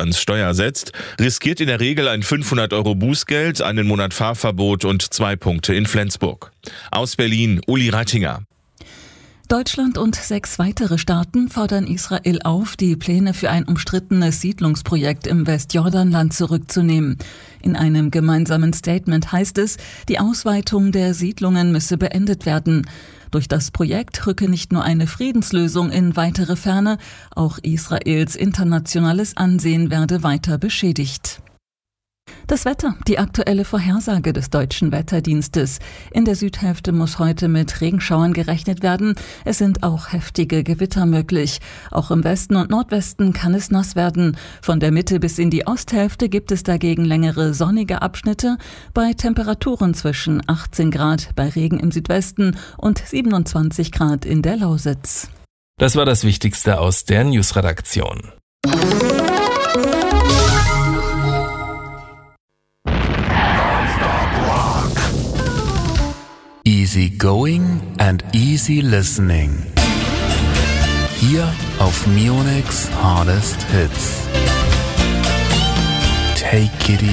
ans Steuer setzt, riskiert in der Regel ein 500 € Bußgeld, einen Monat Fahrverbot und 2 Punkte in Flensburg. Aus Berlin, Uli Reitinger. Deutschland und 6 weitere Staaten fordern Israel auf, die Pläne für ein umstrittenes Siedlungsprojekt im Westjordanland zurückzunehmen. In einem gemeinsamen Statement heißt es, die Ausweitung der Siedlungen müsse beendet werden. Durch das Projekt rücke nicht nur eine Friedenslösung in weitere Ferne, auch Israels internationales Ansehen werde weiter beschädigt. Das Wetter, die aktuelle Vorhersage des Deutschen Wetterdienstes. In der Südhälfte muss heute mit Regenschauern gerechnet werden. Es sind auch heftige Gewitter möglich. Auch im Westen und Nordwesten kann es nass werden. Von der Mitte bis in die Osthälfte gibt es dagegen längere sonnige Abschnitte bei Temperaturen zwischen 18 Grad bei Regen im Südwesten und 27 Grad in der Lausitz. Das war das Wichtigste aus der Newsredaktion. Easy going and easy listening. Hier auf Munich Hardest Hits. Take it easy.